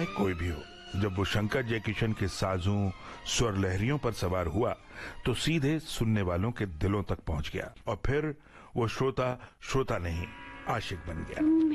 चाहे कोई भी हो, जब वो शंकर जयकिशन के साजों स्वर लहरियों पर सवार हुआ तो सीधे सुनने वालों के दिलों तक पहुंच गया और फिर वो श्रोता नहीं आशिक बन गया।